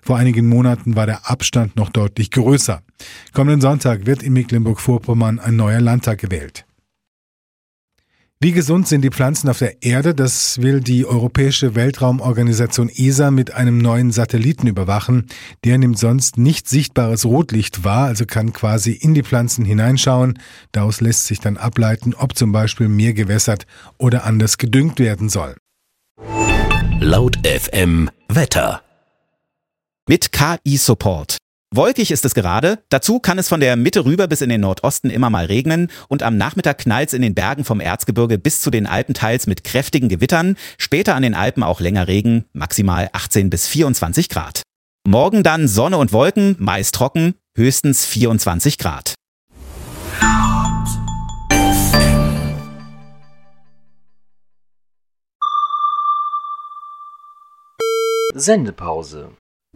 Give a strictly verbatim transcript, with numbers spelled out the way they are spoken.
Vor einigen Monaten war der Abstand noch deutlich größer. Kommenden Sonntag wird in Mecklenburg-Vorpommern ein neuer Landtag gewählt. Wie gesund sind die Pflanzen auf der Erde? Das will die Europäische Weltraumorganisation E S A mit einem neuen Satelliten überwachen. Der nimmt sonst nicht sichtbares Rotlicht wahr, also kann quasi in die Pflanzen hineinschauen. Daraus lässt sich dann ableiten, ob zum Beispiel mehr gewässert oder anders gedüngt werden soll. Laut F M Wetter. Mit K I-Support. Wolkig ist es gerade, dazu kann es von der Mitte rüber bis in den Nordosten immer mal regnen und am Nachmittag knallt es in den Bergen vom Erzgebirge bis zu den Alpen teils mit kräftigen Gewittern, später an den Alpen auch länger Regen, maximal achtzehn bis vierundzwanzig Grad. Morgen dann Sonne und Wolken, meist trocken, höchstens vierundzwanzig Grad. Sendepause.